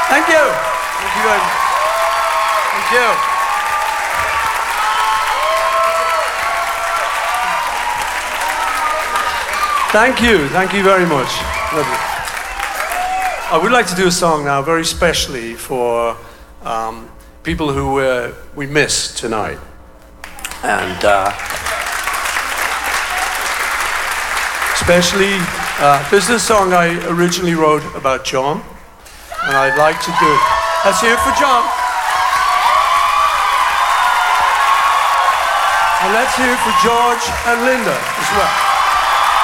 Thank you. Thank you very much. Thank you. Thank you. Thank you very much. Lovely. I would like to do a song now very specially for people who we miss tonight. And especially, this is a song I originally wrote about John, and I'd like to do it. Let's hear it for John. And let's hear it for George and Linda as well.